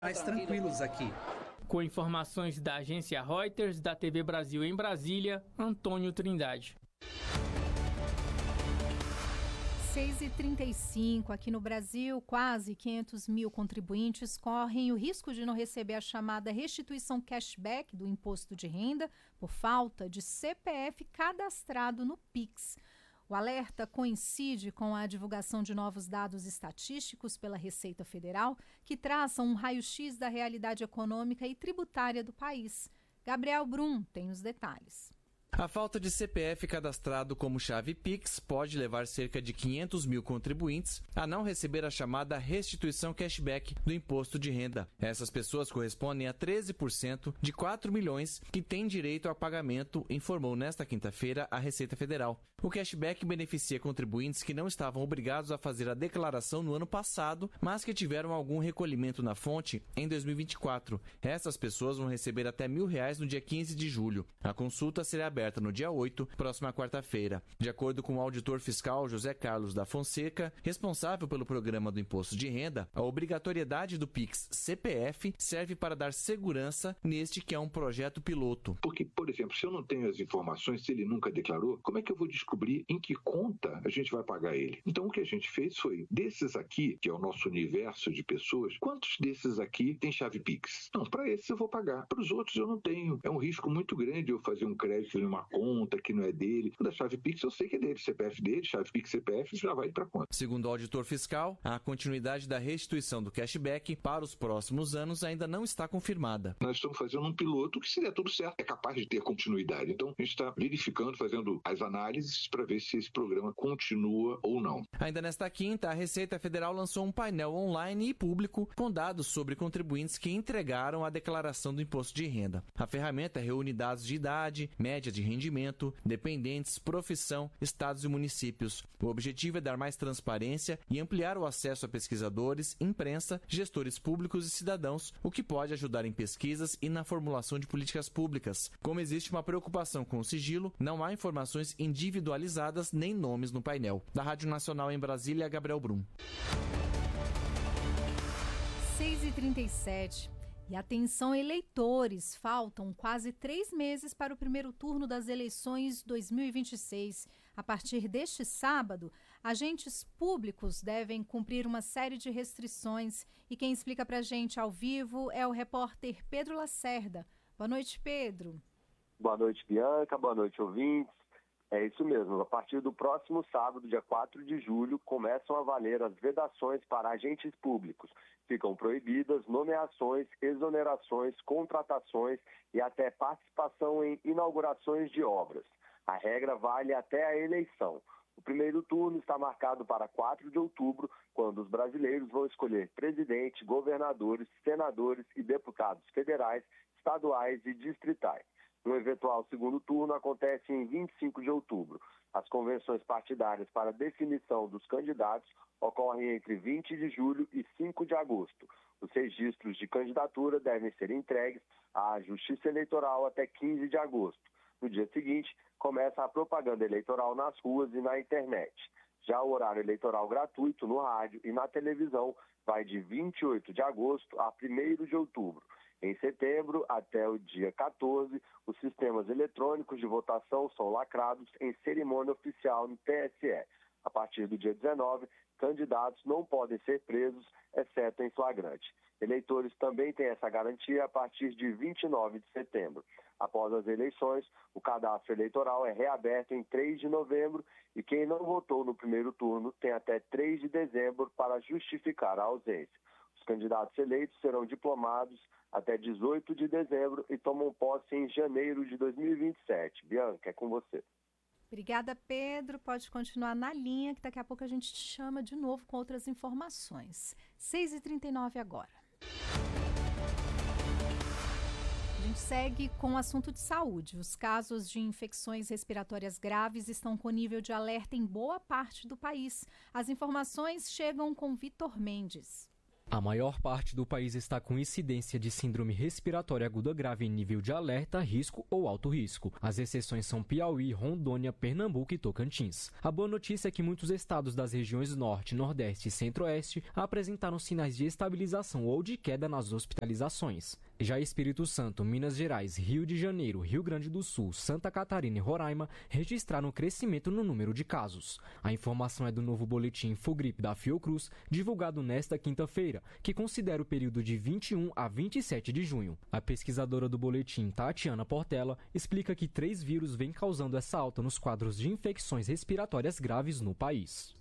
mais tranquilos aqui. Com informações da agência Reuters, da TV Brasil em Brasília, Antônio Trindade. 6h35, aqui no Brasil, quase 500 mil contribuintes correm o risco de não receber a chamada restituição cashback do imposto de renda por falta de CPF cadastrado no Pix. O alerta coincide com a divulgação de novos dados estatísticos pela Receita Federal, que traçam um raio-x da realidade econômica e tributária do país. Gabriel Brum tem os detalhes. A falta de CPF cadastrado como chave Pix pode levar cerca de 500 mil contribuintes a não receber a chamada restituição cashback do imposto de renda. Essas pessoas correspondem a 13% de 4 milhões que têm direito ao pagamento, informou nesta quinta-feira a Receita Federal. O cashback beneficia contribuintes que não estavam obrigados a fazer a declaração no ano passado, mas que tiveram algum recolhimento na fonte em 2024. Essas pessoas vão receber até R$1.000 no dia 15 de julho. A consulta será aberta no dia 8, próxima quarta-feira. De acordo com o auditor fiscal José Carlos da Fonseca, responsável pelo programa do Imposto de Renda, a obrigatoriedade do Pix CPF serve para dar segurança neste que é um projeto piloto. Porque, por exemplo, se eu não tenho as informações, se ele nunca declarou, como é que eu vou descobrir em que conta a gente vai pagar ele? Então, o que a gente fez foi, desses aqui, que é o nosso universo de pessoas, quantos desses aqui tem chave Pix? Não, para esses eu vou pagar. Para os outros eu não tenho. É um risco muito grande eu fazer um crédito numa conta que não é dele. Da chave Pix eu sei que é dele, CPF dele, chave Pix CPF já vai para conta. Segundo o auditor fiscal, a continuidade da restituição do cashback para os próximos anos ainda não está confirmada. Nós estamos fazendo um piloto que, se der tudo certo, é capaz de ter continuidade. Então, a gente está verificando, fazendo as análises para ver se esse programa continua ou não. Ainda nesta quinta, a Receita Federal lançou um painel online e público com dados sobre contribuintes que entregaram a declaração do imposto de renda. A ferramenta reúne dados de idade, média de rendimento, dependentes, profissão, estados e municípios. O objetivo é dar mais transparência e ampliar o acesso a pesquisadores, imprensa, gestores públicos e cidadãos, o que pode ajudar em pesquisas e na formulação de políticas públicas. Como existe uma preocupação com o sigilo, não há informações individualizadas nem nomes no painel. Da Rádio Nacional em Brasília, Gabriel Brum. 6h37. E atenção, eleitores, faltam quase 3 meses para o primeiro turno das eleições 2026. A partir deste sábado, agentes públicos devem cumprir uma série de restrições. E quem explica para a gente ao vivo é o repórter Pedro Lacerda. Boa noite, Pedro. Boa noite, Bianca. Boa noite, ouvintes. É isso mesmo. A partir do próximo sábado, dia 4 de julho, começam a valer as vedações para agentes públicos. Ficam proibidas nomeações, exonerações, contratações e até participação em inaugurações de obras. A regra vale até a eleição. O primeiro turno está marcado para 4 de outubro, quando os brasileiros vão escolher presidente, governadores, senadores e deputados federais, estaduais e distritais. O eventual segundo turno acontece em 25 de outubro. As convenções partidárias para definição dos candidatos ocorrem entre 20 de julho e 5 de agosto. Os registros de candidatura devem ser entregues à Justiça Eleitoral até 15 de agosto. No dia seguinte, começa a propaganda eleitoral nas ruas e na internet. Já o horário eleitoral gratuito no rádio e na televisão vai de 28 de agosto a 1º de outubro. Em setembro, até o dia 14, os sistemas eletrônicos de votação são lacrados em cerimônia oficial no TSE. A partir do dia 19, candidatos não podem ser presos, exceto em flagrante. Eleitores também têm essa garantia a partir de 29 de setembro. Após as eleições, o cadastro eleitoral é reaberto em 3 de novembro e quem não votou no primeiro turno tem até 3 de dezembro para justificar a ausência. Os candidatos eleitos serão diplomados até 18 de dezembro e tomam posse em janeiro de 2027. Bianca, é com você. Obrigada, Pedro. Pode continuar na linha, que daqui a pouco a gente te chama de novo com outras informações. 6h39 agora. A gente segue com o assunto de saúde. Os casos de infecções respiratórias graves estão com nível de alerta em boa parte do país. As informações chegam com Vitor Mendes. A maior parte do país está com incidência de síndrome respiratória aguda grave em nível de alerta, risco ou alto risco. As exceções são Piauí, Rondônia, Pernambuco e Tocantins. A boa notícia é que muitos estados das regiões Norte, Nordeste e Centro-Oeste apresentaram sinais de estabilização ou de queda nas hospitalizações. Já Espírito Santo, Minas Gerais, Rio de Janeiro, Rio Grande do Sul, Santa Catarina e Roraima registraram crescimento no número de casos. A informação é do novo boletim Infogripe da Fiocruz, divulgado nesta quinta-feira, que considera o período de 21 a 27 de junho. A pesquisadora do boletim, Tatiana Portela, explica que 3 vírus vêm causando essa alta nos quadros de infecções respiratórias graves no país.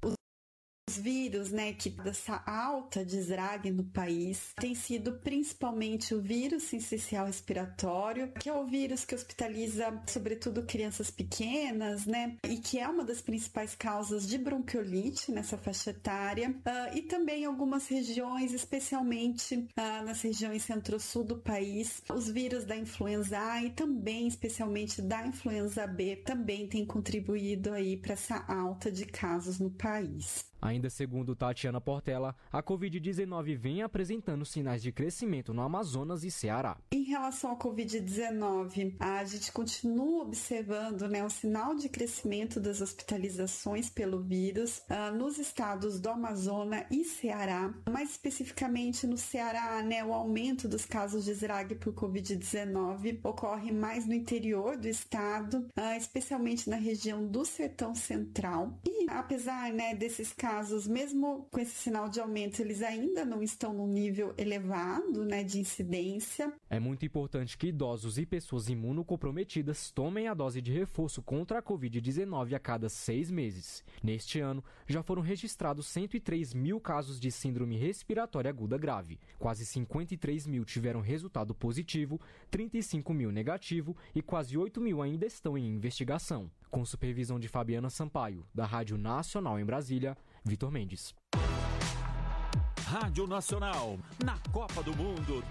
Os vírus, que dessa alta de SRAG no país tem sido principalmente o vírus sincicial respiratório, que é o vírus que hospitaliza sobretudo crianças pequenas, e que é uma das principais causas de bronquiolite nessa faixa etária, e também em algumas regiões, especialmente nas regiões centro-sul do país, os vírus da influenza A e também especialmente da influenza B também têm contribuído aí para essa alta de casos no país. Ainda segundo Tatiana Portela, a Covid-19 vem apresentando sinais de crescimento no Amazonas e Ceará. Em relação à Covid-19, a gente continua observando o sinal de crescimento das hospitalizações pelo vírus nos estados do Amazonas e Ceará. Mais especificamente no Ceará, o aumento dos casos de SRAG por Covid-19 ocorre mais no interior do estado, especialmente na região do Sertão Central. E apesar desses casos, mesmo com esse sinal de aumento, eles ainda não estão num nível elevado de incidência. É muito importante que idosos e pessoas imunocomprometidas tomem a dose de reforço contra a Covid-19 a cada 6 meses. Neste ano, já foram registrados 103 mil casos de síndrome respiratória aguda grave. Quase 53 mil tiveram resultado positivo, 35 mil negativo e quase 8 mil ainda estão em investigação. Com supervisão de Fabiana Sampaio, da Rádio Nacional em Brasília, Vitor Mendes. Rádio Nacional, na Copa do Mundo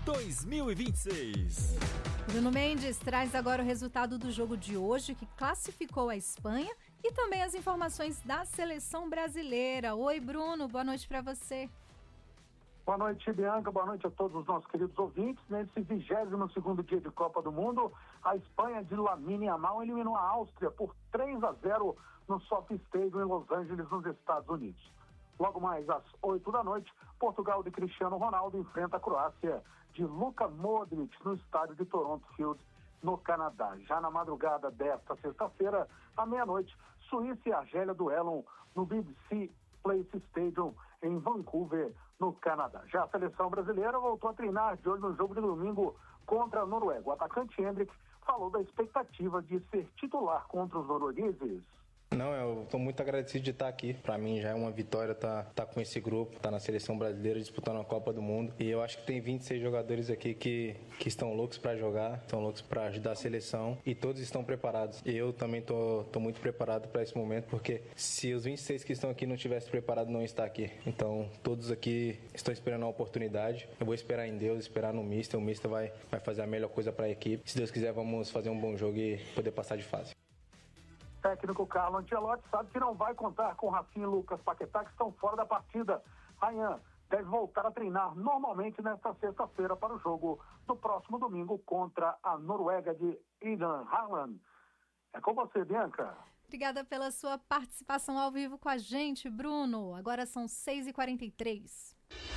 2026. Bruno Mendes traz agora o resultado do jogo de hoje, que classificou a Espanha, e também as informações da seleção brasileira. Oi, Bruno, boa noite para você. Boa noite, Bianca. Boa noite a todos os nossos queridos ouvintes. Nesse 22º dia de Copa do Mundo, a Espanha de Lamine Yamal eliminou a Áustria por 3-0 no Sophie Stadium em Los Angeles, nos Estados Unidos. Logo mais às 8 da noite, Portugal de Cristiano Ronaldo enfrenta a Croácia de Luka Modric no estádio de Toronto Field, no Canadá. Já na madrugada desta sexta-feira, à meia-noite, Suíça e Argélia duelam no BBC Place Stadium em Vancouver, no Canadá. Já a seleção brasileira voltou a treinar de olho no jogo de domingo contra a Noruega. O atacante Hendrick falou da expectativa de ser titular contra os noruegueses. Não, eu estou muito agradecido de estar aqui. Para mim já é uma vitória estar com esse grupo, estar na seleção brasileira disputando a Copa do Mundo. E eu acho que tem 26 jogadores aqui que estão loucos para jogar, estão loucos para ajudar a seleção e todos estão preparados. E eu também estou muito preparado para esse momento, porque se os 26 que estão aqui não tivessem preparado, não estar aqui. Então todos aqui estão esperando a oportunidade. Eu vou esperar em Deus, esperar no Mister. O Mister vai fazer a melhor coisa para a equipe. Se Deus quiser, vamos fazer um bom jogo e poder passar de fase. O técnico Carlo Ancelotti sabe que não vai contar com Rafinha e Lucas Paquetá, que estão fora da partida. Rayan deve voltar a treinar normalmente nesta sexta-feira para o jogo do próximo domingo contra a Noruega de Eden Haaland. É com você, Bianca. Obrigada pela sua participação ao vivo com a gente, Bruno. Agora são 6h43.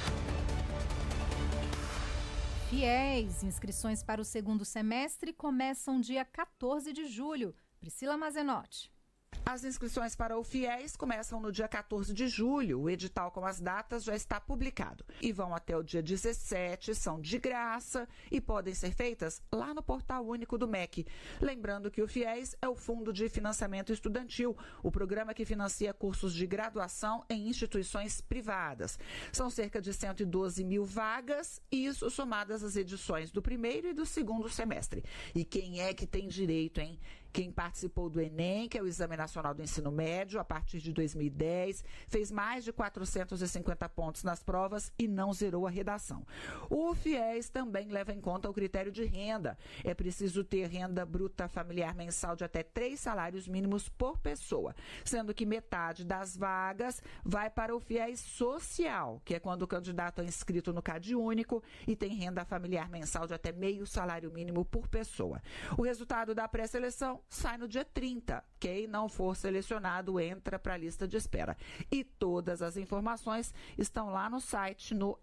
FIES, inscrições para o segundo semestre começam dia 14 de julho. Priscila Mazenotti. As inscrições para o FIES começam no dia 14 de julho. O edital com as datas já está publicado e vão até o dia 17, são de graça e podem ser feitas lá no Portal Único do MEC. Lembrando que o FIES é o Fundo de Financiamento Estudantil, o programa que financia cursos de graduação em instituições privadas. São cerca de 112 mil vagas, isso somadas às edições do primeiro e do segundo semestre. E quem é que tem direito, hein? Quem participou do Enem, que é o Exame Nacional do Ensino Médio, a partir de 2010, fez mais de 450 pontos nas provas e não zerou a redação. O FIES também leva em conta o critério de renda. É preciso ter renda bruta familiar mensal de até 3 salários mínimos por pessoa, sendo que metade das vagas vai para o FIES social, que é quando o candidato é inscrito no CadÚnico e tem renda familiar mensal de até meio salário mínimo por pessoa. O resultado da pré-seleção sai no dia 30. Quem não for selecionado entra para a lista de espera. E todas as informações estão lá no site no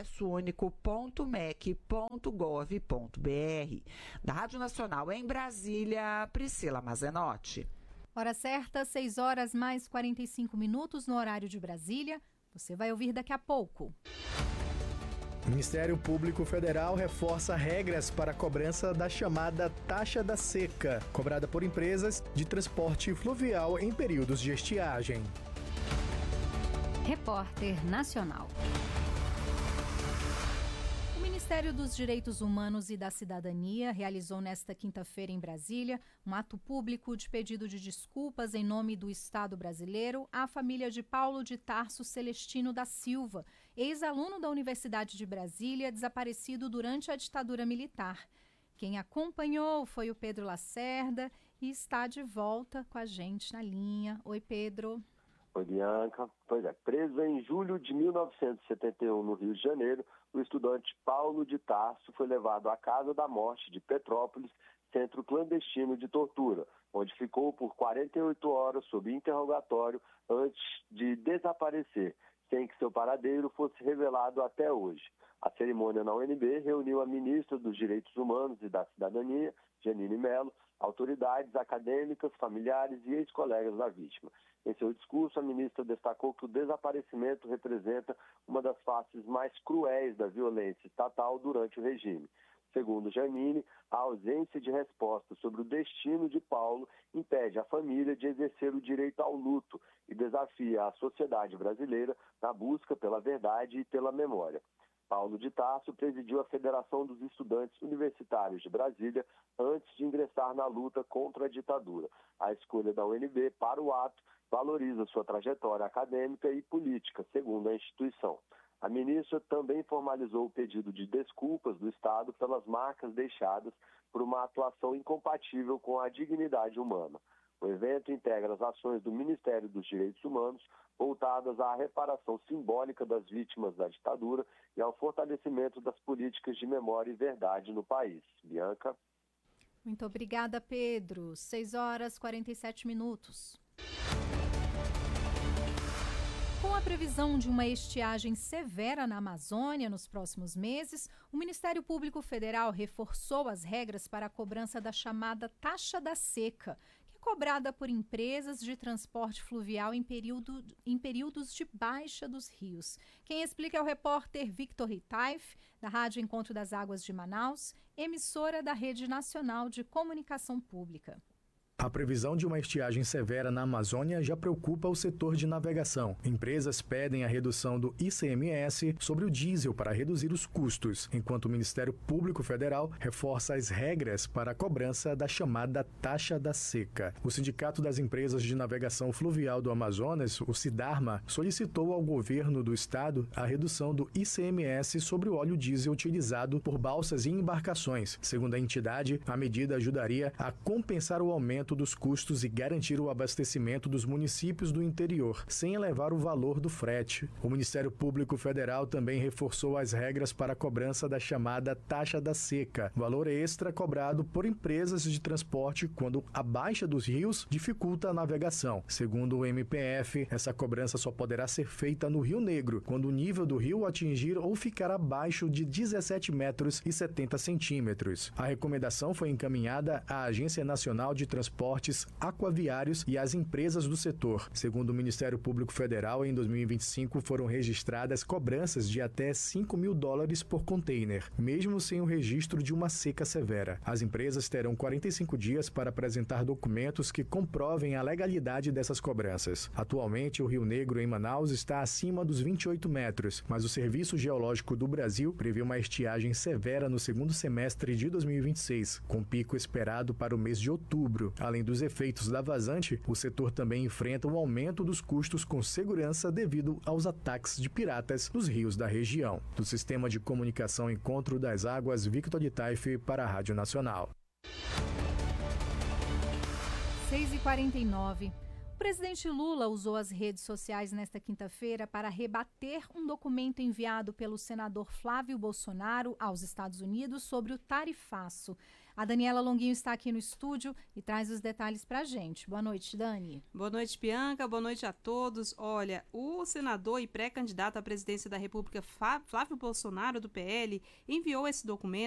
acessounico.mec.gov.br. Da Rádio Nacional em Brasília, Priscila Mazenotti. Hora certa, 6h mais 45 no horário de Brasília. Você vai ouvir daqui a pouco. O Ministério Público Federal reforça regras para a cobrança da chamada taxa da seca, cobrada por empresas de transporte fluvial em períodos de estiagem. Repórter Nacional. O Ministério dos Direitos Humanos e da Cidadania realizou nesta quinta-feira em Brasília um ato público de pedido de desculpas em nome do Estado brasileiro à família de Paulo de Tarso Celestino da Silva, ex-aluno da Universidade de Brasília, desaparecido durante a ditadura militar. Quem acompanhou foi o Pedro Lacerda e está de volta com a gente na linha. Oi, Pedro. Oi, Bianca. Pois é, preso em julho de 1971 no Rio de Janeiro, o estudante Paulo de Tarso foi levado à Casa da Morte de Petrópolis, centro clandestino de tortura, onde ficou por 48 horas sob interrogatório antes de desaparecer, sem que seu paradeiro fosse revelado até hoje. A cerimônia na UNB reuniu a ministra dos Direitos Humanos e da Cidadania, Jeanine Mello, autoridades acadêmicas, familiares e ex-colegas da vítima. Em seu discurso, a ministra destacou que o desaparecimento representa uma das faces mais cruéis da violência estatal durante o regime. Segundo Jeanine, a ausência de resposta sobre o destino de Paulo impede a família de exercer o direito ao luto e desafia a sociedade brasileira na busca pela verdade e pela memória. Paulo de Tarso presidiu a Federação dos Estudantes Universitários de Brasília antes de ingressar na luta contra a ditadura. A escolha da UNB para o ato valoriza sua trajetória acadêmica e política, segundo a instituição. A ministra também formalizou o pedido de desculpas do Estado pelas marcas deixadas por uma atuação incompatível com a dignidade humana. O evento integra as ações do Ministério dos Direitos Humanos voltadas à reparação simbólica das vítimas da ditadura e ao fortalecimento das políticas de memória e verdade no país. Bianca. Muito obrigada, Pedro. 6h47. Com a previsão de uma estiagem severa na Amazônia nos próximos meses, o Ministério Público Federal reforçou as regras para a cobrança da chamada taxa da seca, que é cobrada por empresas de transporte fluvial em períodos de baixa dos rios. Quem explica é o repórter Victor Ritaif, da Rádio Encontro das Águas de Manaus, emissora da Rede Nacional de Comunicação Pública. A previsão de uma estiagem severa na Amazônia já preocupa o setor de navegação. Empresas pedem a redução do ICMS sobre o diesel para reduzir os custos, enquanto o Ministério Público Federal reforça as regras para a cobrança da chamada taxa da seca. O Sindicato das Empresas de Navegação Fluvial do Amazonas, o SIDARMA, solicitou ao governo do estado a redução do ICMS sobre o óleo diesel utilizado por balsas e embarcações. Segundo a entidade, a medida ajudaria a compensar o aumento dos custos e garantir o abastecimento dos municípios do interior, sem elevar o valor do frete. O Ministério Público Federal também reforçou as regras para a cobrança da chamada taxa da seca, valor extra cobrado por empresas de transporte quando a baixa dos rios dificulta a navegação. Segundo o MPF, essa cobrança só poderá ser feita no Rio Negro, quando o nível do rio atingir ou ficar abaixo de 17 metros e 70 centímetros. A recomendação foi encaminhada à Agência Nacional de Transportes Aquaviários e às empresas do setor. Segundo o Ministério Público Federal, em 2025 foram registradas cobranças de até $5.000 por container, mesmo sem o registro de uma seca severa. As empresas terão 45 dias para apresentar documentos que comprovem a legalidade dessas cobranças. Atualmente, o Rio Negro, em Manaus, está acima dos 28 metros, mas o Serviço Geológico do Brasil prevê uma estiagem severa no segundo semestre de 2026, com pico esperado para o mês de outubro. Além dos efeitos da vazante, o setor também enfrenta um aumento dos custos com segurança devido aos ataques de piratas nos rios da região. Do Sistema de Comunicação Encontro das Águas, Victor de Taife para a Rádio Nacional. 6h49. O presidente Lula usou as redes sociais nesta quinta-feira para rebater um documento enviado pelo senador Flávio Bolsonaro aos Estados Unidos sobre o tarifaço. A Daniela Longuinho está aqui no estúdio e traz os detalhes para a gente. Boa noite, Dani. Boa noite, Bianca. Boa noite a todos. Olha, o senador e pré-candidato à presidência da República, Flávio Bolsonaro, do PL, enviou esse documento